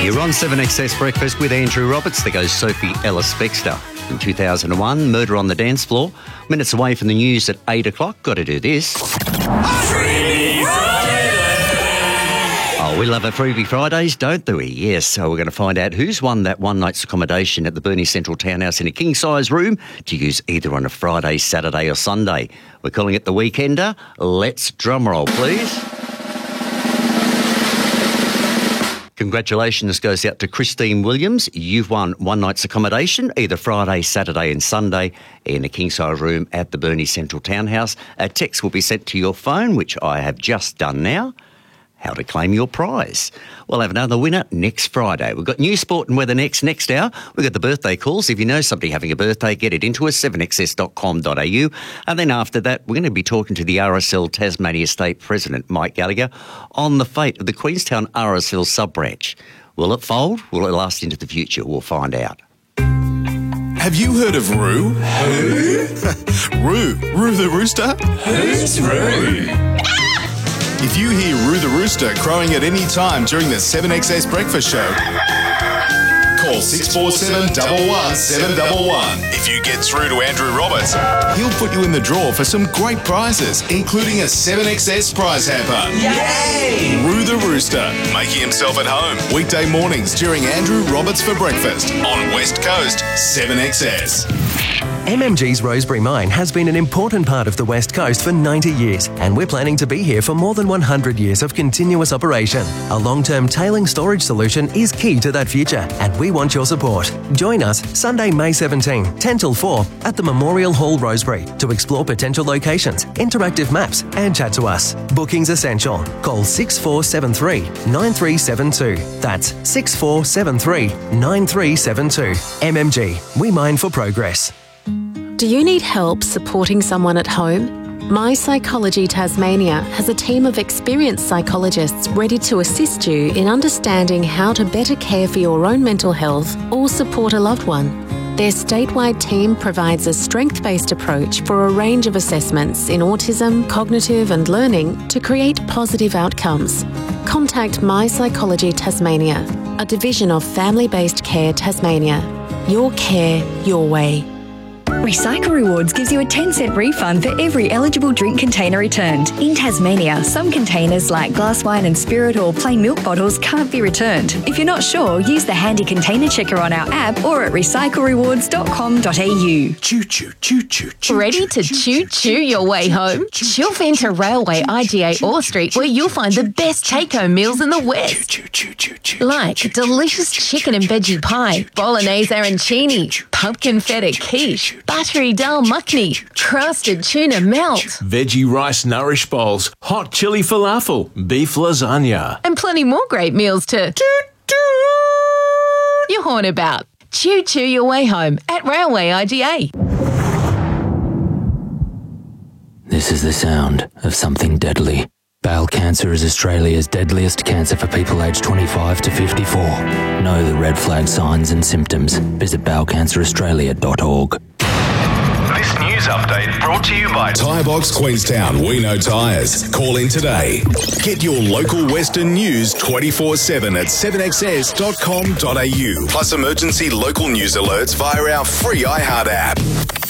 You're on 7XS Breakfast with Andrew Roberts. There goes Sophie Ellis-Bextor. In 2001, Murder on the Dance Floor. Minutes away from the news at 8 o'clock. Got to do this. Oh, we love our Freebie Fridays, don't we? Yes, so we're going to find out who's won that one night's accommodation at the Burnie Central Townhouse in a king-size room to use either on a Friday, Saturday or Sunday. We're calling it the Weekender. Let's drumroll, please. Congratulations goes out to Christine Williams. You've won one night's accommodation, either Friday, Saturday and Sunday in a king-size room at the Burnie Central Townhouse. A text will be sent to your phone, which I have just done now. How to claim your prize. We'll have another winner next Friday. We've got news, sport and weather next hour. We've got the birthday calls. If you know somebody having a birthday, get it into us, 7xs.com.au. And then after that, we're going to be talking to the RSL Tasmania State President, Mike Gallagher, on the fate of the Queenstown RSL sub-branch. Will it fold? Will it last into the future? We'll find out. Have you heard of Roo? Who? Roo the rooster? Who's Roo? If you hear Roo the rooster crowing at any time during the 7XS Breakfast Show, call 647-11711. If you get through to Andrew Roberts, he'll put you in the draw for some great prizes, including a 7XS prize hamper. Yay! Roo the rooster, making himself at home weekday mornings during Andrew Roberts for breakfast on West Coast 7XS. MMG's Rosebery Mine has been an important part of the West Coast for 90 years, and we're planning to be here for more than 100 years of continuous operation. A long-term tailing storage solution is key to that future, and we want your support. Join us Sunday, May 17, 10 till 4 at the Memorial Hall, Rosebery, to explore potential locations, interactive maps, and chat to us. Bookings essential. Call 6473-9372. That's 6473-9372. MMG. We mine for progress. Do you need help supporting someone at home? My Psychology Tasmania has a team of experienced psychologists ready to assist you in understanding how to better care for your own mental health or support a loved one. Their statewide team provides a strength-based approach for a range of assessments in autism, cognitive and learning to create positive outcomes. Contact My Psychology Tasmania, a division of Family-Based Care Tasmania. Your care, your way. Recycle Rewards gives you a 10-cent refund for every eligible drink container returned. In Tasmania, some containers like glass wine and spirit or plain milk bottles can't be returned. If you're not sure, use the handy container checker on our app or at recyclerewards.com.au. Choo-choo, choo-choo, choo-choo. Ready to choo-choo your way home? Chuff into Railway IGA Orr Street, where you'll find the best take-home meals in the West. Like delicious chicken and veggie pie, bolognese arancini, pumpkin feta quiche, buttery dal makhni, crusted tuna melt, Veggie rice nourish bowls, hot chili falafel, beef lasagna. and plenty more great meals to your horn about. Choo-choo your way home at Railway IGA. This is the sound of something deadly. Bowel cancer is Australia's deadliest cancer for people aged 25 to 54. Know the red flag signs and symptoms. Visit bowelcanceraustralia.org. This news update brought to you by Tyre Box Queenstown. We know tyres. Call in today. Get your local Western news 24/7 at 7xs.com.au. Plus emergency local news alerts via our free iHeart app.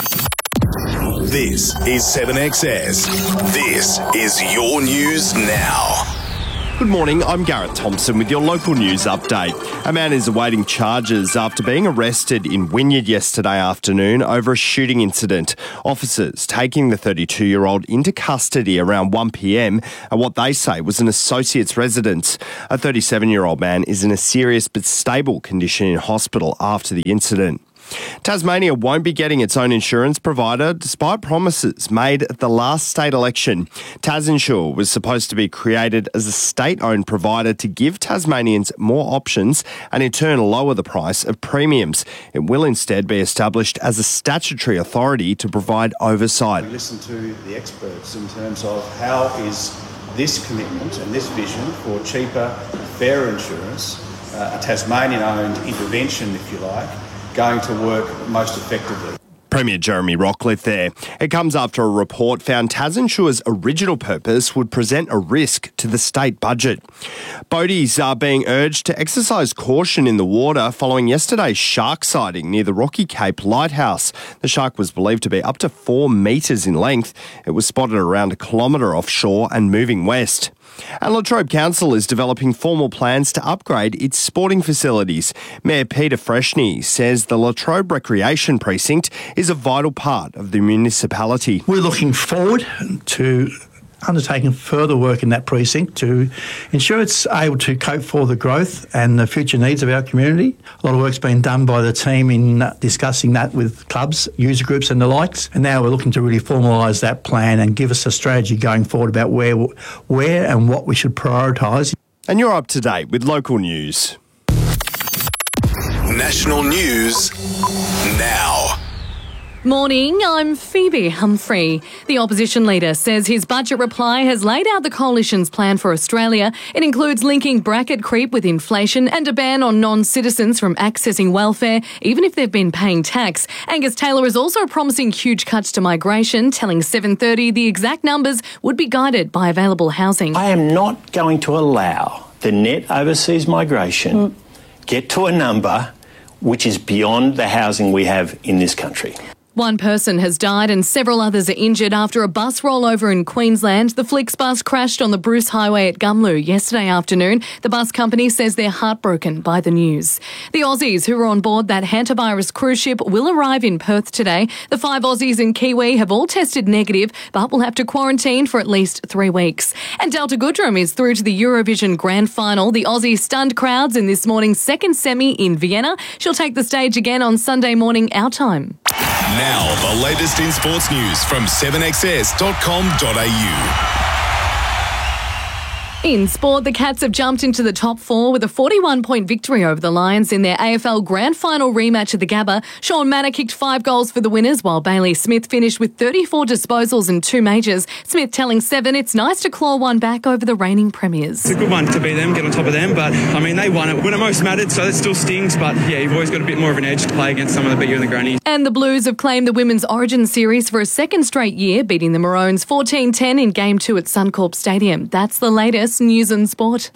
This is 7XS. This is your news now. Good morning, I'm Gareth Thompson with your local news update. A man is awaiting charges after being arrested in Wynyard yesterday afternoon over a shooting incident. Officers taking the 32-year-old into custody around 1 p.m. at what they say was an associate's residence. A 37-year-old man is in a serious but stable condition in hospital after the incident. Tasmania won't be getting its own insurance provider despite promises made at the last state election. TasInsure was supposed to be created as a state-owned provider to give Tasmanians more options and in turn lower the price of premiums. It will instead be established as a statutory authority to provide oversight. We listen to the experts in terms of how is this commitment and this vision for cheaper, fairer insurance, a Tasmanian-owned intervention, if you like, going to work most effectively. Premier Jeremy Rockcliffe there. It comes after a report found Tasanshua's original purpose would present a risk to the state budget. Boaties are being urged to exercise caution in the water following yesterday's shark sighting near the Rocky Cape Lighthouse. The shark was believed to be up to 4 metres in length. It was spotted around a kilometre offshore and moving west. And Latrobe Council is developing formal plans to upgrade its sporting facilities. Mayor Peter Freshney says the Latrobe Recreation Precinct is a vital part of the municipality. We're looking forward to undertaking further work in that precinct to ensure it's able to cope for the growth and the future needs of our community. A lot of work's been done by the team in discussing that with clubs, user groups and the likes, and now we're looking to really formalise that plan and give us a strategy going forward about where and what we should prioritise. And you're up to date with local news. National news now. Morning, I'm Phoebe Humphrey. The opposition leader says his budget reply has laid out the coalition's plan for Australia. It includes linking bracket creep with inflation and a ban on non-citizens from accessing welfare, even if they've been paying tax. Angus Taylor is also promising huge cuts to migration, telling 7:30 the exact numbers would be guided by available housing. I am not going to allow the net overseas migration get to a number which is beyond the housing we have in this country. One person has died and several others are injured after a bus rollover in Queensland. The Flix bus crashed on the Bruce Highway at Gumlu yesterday afternoon. The bus company says they're heartbroken by the news. The Aussies who were on board that hantavirus cruise ship will arrive in Perth today. The 5 Aussies and Kiwi have all tested negative, but will have to quarantine for at least 3 weeks. And Delta Goodrem is through to the Eurovision Grand Final. The Aussie stunned crowds in this morning's second semi in Vienna. She'll take the stage again on Sunday morning our time. Now, the latest in sports news from 7XS.com.au. In sport, the Cats have jumped into the top 4 with a 41-point victory over the Lions in their AFL Grand Final rematch at the Gabba. Sean Manor kicked 5 goals for the winners, while Bailey Smith finished with 34 disposals and 2 majors. Smith telling 7 it's nice to claw one back over the reigning premiers. It's a good one to beat them, get on top of them, but I mean, they won it when it most mattered, so that still stings, but yeah, you've always got a bit more of an edge to play against someone that beat you in the granny. And the Blues have claimed the Women's Origin Series for a second straight year, beating the Maroons 14-10 in Game 2 at Suncorp Stadium. That's the latest news and sport.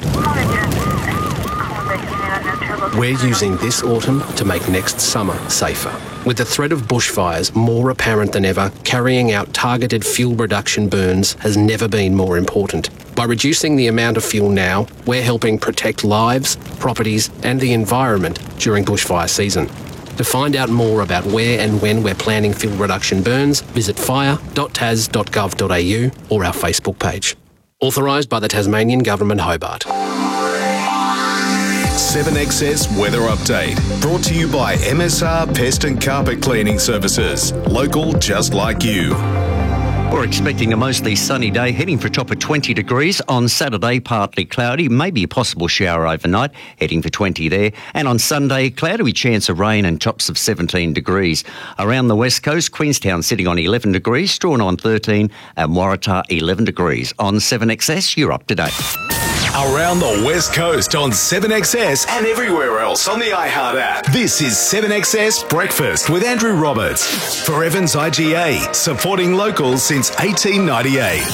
We're using this autumn to make next summer safer. With the threat of bushfires more apparent than ever, carrying out targeted fuel reduction burns has never been more important. By reducing the amount of fuel now, we're helping protect lives, properties and the environment during bushfire season. To find out more about where and when we're planning fuel reduction burns, visit fire.tas.gov.au or our Facebook page. Authorised by the Tasmanian Government, Hobart. 7XS Weather Update. Brought to you by MSR Pest and Carpet Cleaning Services. Local just like you. We're expecting a mostly sunny day, heading for a top of 20 degrees. On Saturday, partly cloudy, maybe a possible shower overnight, heading for 20 there. And on Sunday, cloudy with chance of rain and tops of 17 degrees. Around the west coast, Queenstown sitting on 11 degrees, Strawn on 13 and Waratah 11 degrees. On 7XS, you're up to date. Around the West Coast on 7XS and everywhere else on the iHeart app. This is 7XS Breakfast with Andrew Roberts for Evans IGA, supporting locals since 1898.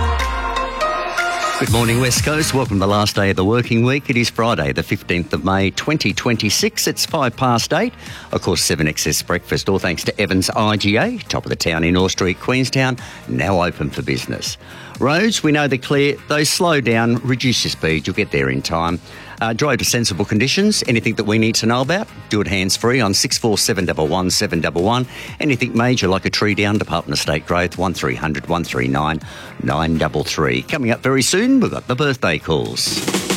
Good morning, West Coast. Welcome to the last day of the working week. It is Friday, the 15th of May, 2026. It's 8:05. Of course, 7XS Breakfast, all thanks to Evans IGA, top of the town in Orr Street, Queenstown, now open for business. Roads, we know they're clear. Those slow down, reduce your speed. You'll get there in time. Drive to sensible conditions. Anything that we need to know about, do it hands-free on 64711 711. Anything major like a tree down, Department of State Growth, 1300 139 933. Coming up very soon, we've got the birthday calls.